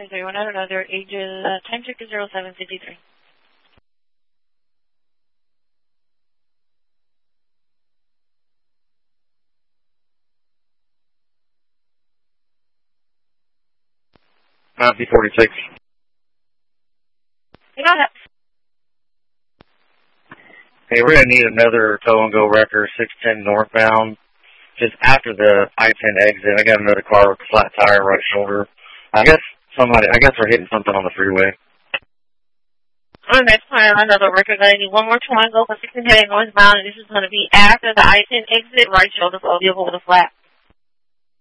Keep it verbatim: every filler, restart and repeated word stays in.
seven three one. I don't know their ages. Uh, time check is zero seven five three. Nazi forty-six. You got it. Hey, we're going to need another tow and go wrecker, six ten northbound, just after the I ten exit. I got another car with a flat tire, right shoulder. I guess somebody, I guess we're hitting something on the freeway. On the next time, another record, I need one more tow and go for six ten heading northbound, and this is going to be after the I ten exit, right shoulder, for a vehicle with a flat.